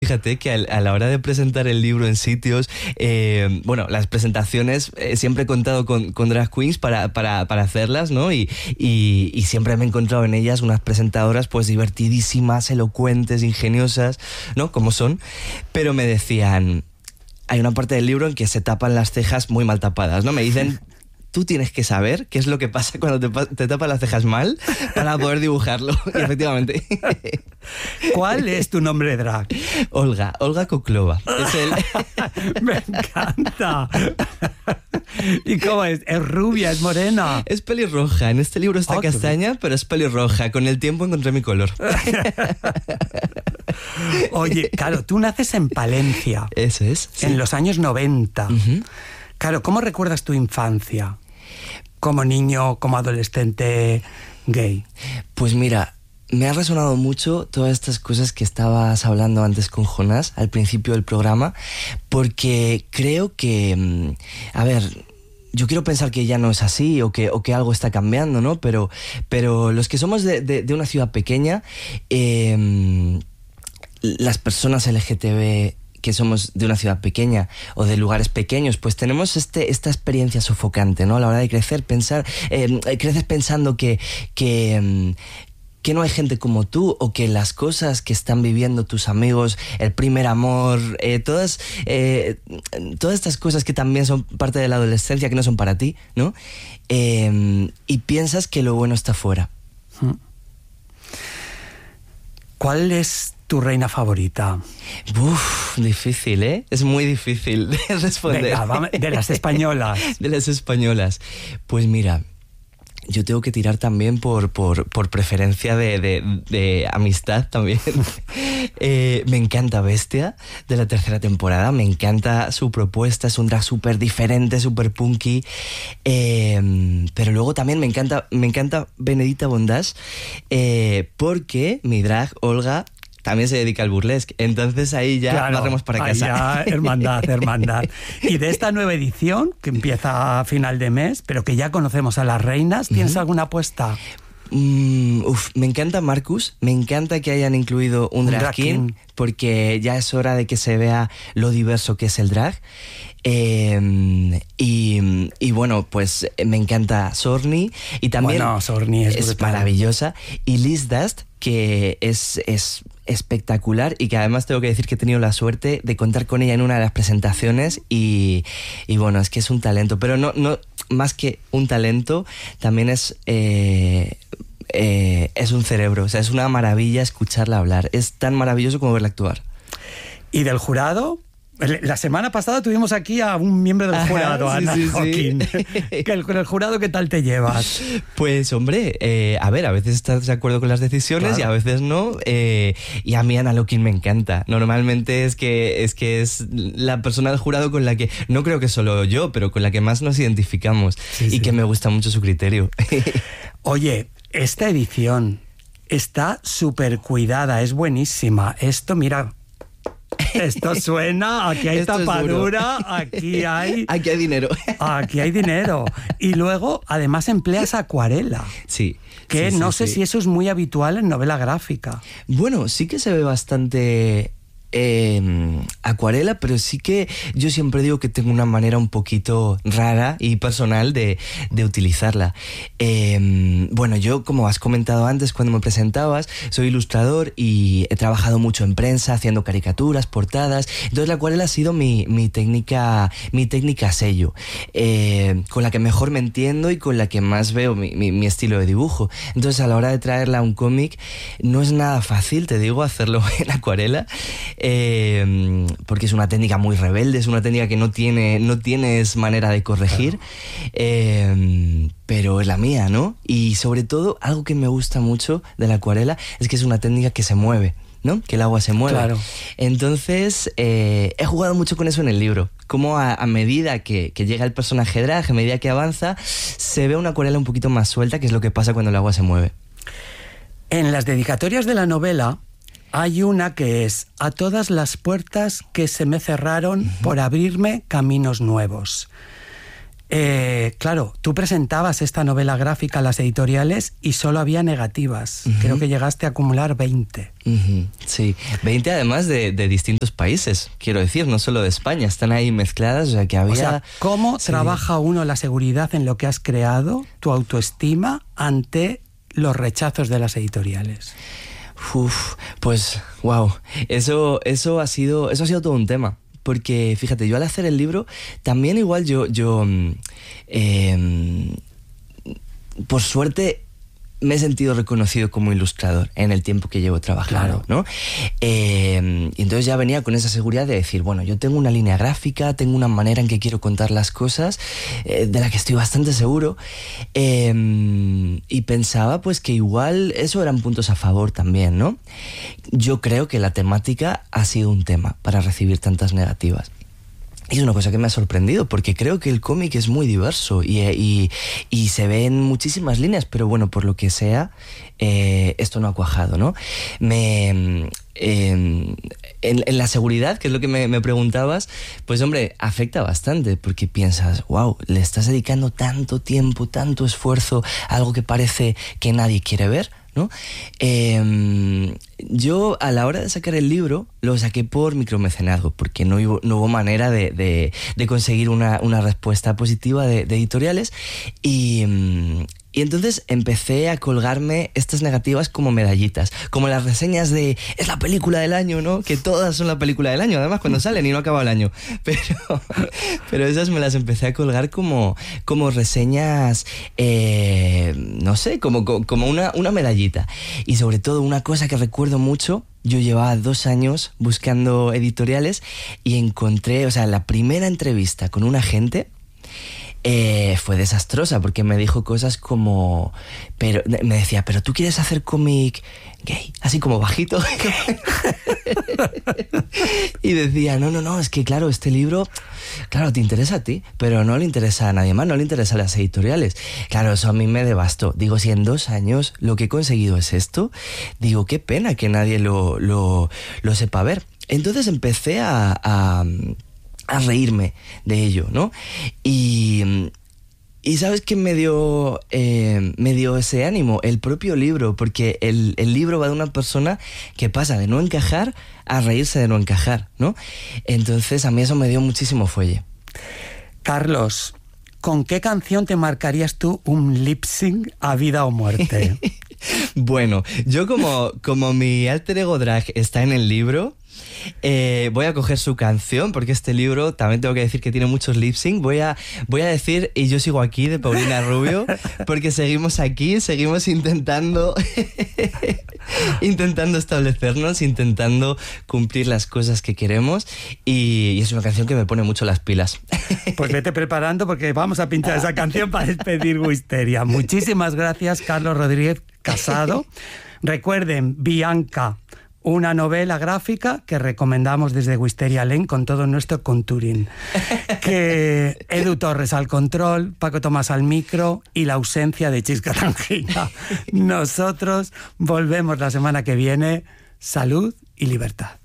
fíjate que a la hora de presentar el libro en sitios, bueno, las presentaciones siempre he contado con drag queens para hacerlas, ¿no? Y siempre me he encontrado en ellas unas presentadoras pues divertidísimas, elocuentes, ingeniosas, ¿no? Como son, pero me decían, hay una parte del libro en que se tapan las cejas muy mal tapadas, ¿no? Me dicen, tú tienes que saber qué es lo que pasa cuando te tapas las cejas mal para poder dibujarlo. Y efectivamente. ¿Cuál es tu nombre drag? Olga Koklova. Me encanta. ¿Y cómo es? ¿Es rubia? ¿Es morena? Es pelirroja. En este libro está castaña, pero es pelirroja. Con el tiempo encontré mi color. Oye, claro, tú naces en Palencia. Eso es. Sí. En los años 90. Uh-huh. Claro, ¿cómo recuerdas tu infancia? Como niño, como adolescente gay. Pues mira, me ha resonado mucho todas estas cosas que estabas hablando antes con Jonás al principio del programa, porque creo que, a ver, yo quiero pensar que ya no es así o que algo está cambiando, ¿no? Pero los que somos de una ciudad pequeña, las personas LGTB que somos de una ciudad pequeña o de lugares pequeños, pues tenemos esta experiencia sofocante, ¿no? A la hora de crecer, creces pensando que no hay gente como tú, o que las cosas que están viviendo tus amigos, el primer amor, todas estas cosas que también son parte de la adolescencia, que no son para ti, ¿no? Y piensas que lo bueno está fuera. ¿Cuál es tu reina favorita? Difícil, ¿eh? Es muy difícil de responder. Venga, vamos, de las españolas. De las españolas. Pues mira, yo tengo que tirar también por preferencia de amistad también. Me encanta Bestia, de la tercera temporada. Me encanta su propuesta, es un drag súper diferente, súper punky. Pero luego también me encanta Benedita Bondage, porque mi drag, Olga, también se dedica al burlesque. Entonces ahí ya barremos para casa. Ya, hermandad. Y de esta nueva edición, que empieza a final de mes, pero que ya conocemos a las reinas, ¿tienes alguna apuesta? Me encanta Marcus, me encanta que hayan incluido un drag king, porque ya es hora de que se vea lo diverso que es el drag. Y bueno, pues me encanta Sorni, y también Sorni es maravillosa, y Liz Dust, que es espectacular, y que además tengo que decir que he tenido la suerte de contar con ella en una de las presentaciones, y bueno, es que es un talento, pero no más que un talento, también es un cerebro, o sea, es una maravilla escucharla hablar, es tan maravilloso como verla actuar. ¿Y del jurado? La semana pasada tuvimos aquí a un miembro del jurado, Ana Joaquín. Con el jurado, ¿qué tal te llevas? Pues hombre, a veces estás de acuerdo con las decisiones, claro, y a veces no. Y a mí Ana Joaquín me encanta. Normalmente es la persona del jurado con la que, no creo que solo yo, pero con la que más nos identificamos, que me gusta mucho su criterio. Oye, esta edición está súper cuidada, es buenísima. Esto, mira... Esto suena, aquí hay tapadura, aquí hay dinero. Aquí hay dinero. Y luego, además, empleas acuarela. Sí. Que no sé si eso es muy habitual en novela gráfica. Bueno, sí que se ve bastante acuarela, pero sí que yo siempre digo que tengo una manera un poquito rara y personal de utilizarla. Bueno, yo, como has comentado antes cuando me presentabas, soy ilustrador y he trabajado mucho en prensa haciendo caricaturas, portadas. Entonces la acuarela ha sido mi técnica sello, con la que mejor me entiendo y con la que más veo mi estilo de dibujo. Entonces, a la hora de traerla a un cómic, no es nada fácil, te digo, hacerlo en acuarela. Porque es una técnica muy rebelde, es una técnica que no tienes manera de corregir, pero es la mía, ¿no? Y sobre todo, algo que me gusta mucho de la acuarela es que es una técnica que se mueve, ¿no? Que el agua se mueve. Claro. Entonces, he jugado mucho con eso en el libro. Como a medida que llega el personaje drag, a medida que avanza, se ve una acuarela un poquito más suelta, que es lo que pasa cuando el agua se mueve. En las dedicatorias de la novela hay una que es: a todas las puertas que se me cerraron por abrirme caminos nuevos. Claro, tú presentabas esta novela gráfica a las editoriales y solo había negativas. Creo que llegaste a acumular 20. Sí, 20 además de distintos países, quiero decir, no solo de España, están ahí mezcladas, o sea que había... O sea, ¿cómo trabaja uno la seguridad en lo que has creado, tu autoestima, ante los rechazos de las editoriales? Pues, wow, eso ha sido todo un tema. Porque, fíjate, yo al hacer el libro, también igual yo por suerte, me he sentido reconocido como ilustrador en el tiempo que llevo trabajando, ¿no? Y entonces ya venía con esa seguridad de decir, bueno, yo tengo una línea gráfica, tengo una manera en que quiero contar las cosas, de la que estoy bastante seguro, y pensaba pues que igual eso eran puntos a favor también, ¿no? Yo creo que la temática ha sido un tema para recibir tantas negativas. Y es una cosa que me ha sorprendido, porque creo que el cómic es muy diverso y se ven muchísimas líneas, pero bueno, por lo que sea, esto no ha cuajado, ¿no? En la seguridad, que es lo que me preguntabas, pues hombre, afecta bastante, porque piensas, wow, le estás dedicando tanto tiempo, tanto esfuerzo a algo que parece que nadie quiere ver, ¿no? Yo a la hora de sacar el libro lo saqué por micromecenazgo, porque no hubo manera de conseguir una respuesta positiva de editoriales, y entonces empecé a colgarme estas negativas como medallitas, como las reseñas de es la película del año, ¿no? Que todas son la película del año, además cuando salen y no acaba el año. Pero esas me las empecé a colgar como reseñas, no sé, como una medallita. Y sobre todo una cosa que recuerdo mucho, yo llevaba 2 años buscando editoriales y encontré, o sea, la primera entrevista con un agente fue desastrosa, porque me dijo cosas como, me decía, pero tú quieres hacer cómic gay, así como bajito. Y decía, no, es que claro, este libro, claro, te interesa a ti, pero no le interesa a nadie más, no le interesa a las editoriales. Claro, eso a mí me devastó. Digo, si en 2 años lo que he conseguido es esto, digo, qué pena que nadie lo sepa ver. Entonces empecé a reírme de ello, ¿no? Y ¿sabes qué me dio ese ánimo? El propio libro, porque el libro va de una persona que pasa de no encajar a reírse de no encajar, ¿no? Entonces a mí eso me dio muchísimo fuelle. Carlos, ¿con qué canción te marcarías tú un lip sync a vida o muerte? Bueno, yo como mi alter ego drag está en el libro, voy a coger su canción, porque este libro también tengo que decir que tiene muchos lip sync. Voy a decir Y yo sigo aquí, de Paulina Rubio, porque seguimos aquí, seguimos intentando establecernos, intentando cumplir las cosas que queremos, y es una canción que me pone mucho las pilas. Pues vete preparando, porque vamos a pinchar esa canción para despedir Wisteria. Muchísimas gracias, Carlos Rodríguez Casado. Recuerden, Bianca, una novela gráfica que recomendamos desde Wisteria Lane con todo nuestro contouring. Que Edu Torres al control, Paco Tomás al micro y la ausencia de Chisca Tangina. Nosotros volvemos la semana que viene. Salud y libertad.